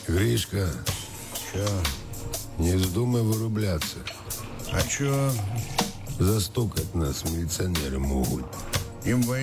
Гришка, Чё? не вздумай вырубляться. А чё? Застукать нас милиционеры могут. Им